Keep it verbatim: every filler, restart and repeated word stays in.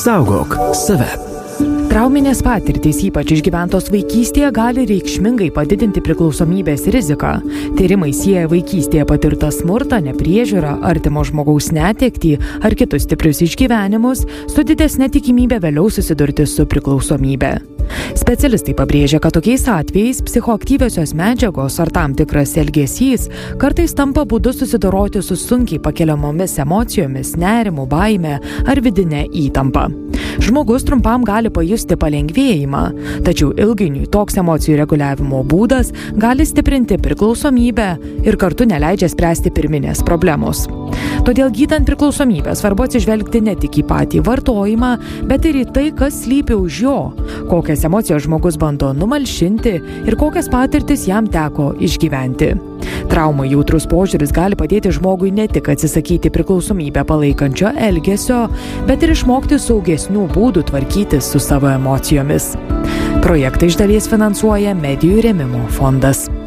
Saugok save. Trauminės patirtys, ypač išgyventos vaikystėje, gali reikšmingai padidinti priklausomybės riziką. Tyrimai sieja vaikystėje patirtą smurtą, nepriežiūrą, artimo žmogaus netektį ar kitus stiprius išgyvenimus su didesne tikimybė vėliau susidurti su priklausomybe. Specialistai pabrėžia, kad tokiais atvejais psichoaktyviosios medžiagos ar tam tikras elgesys kartais tampa būdu susidoroti su sunkiai pakeliamomis emocijomis, nerimu, baime ar vidine įtampa. Žmogus trumpam gali pajusti palengvėjimą, tačiau ilgainiui toks emocijų reguliavimo būdas gali stiprinti priklausomybę ir kartu neleidžia spręsti pirminės problemos. Todėl gydant priklausomybę svarbu atsižvelgti ne tik į patį vartojimą, bet ir į tai, kas slypi už jo, kokias emocijas žmogus bando numalšinti ir kokias patirtis jam teko išgyventi. Traumai jautrus požiūris gali padėti žmogui ne tik atsisakyti priklausomybę palaikančio elgesio, bet ir išmokti saugesnių būdų tvarkytis su savo emocijomis. Projektą iš dalies finansuoja Medijų rėmimo fondas.